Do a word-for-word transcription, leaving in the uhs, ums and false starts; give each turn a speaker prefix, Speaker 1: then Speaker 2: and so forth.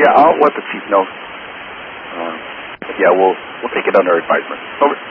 Speaker 1: Yeah, I'll let the chief know. Uh, yeah, we'll we'll take it under advisement. Over.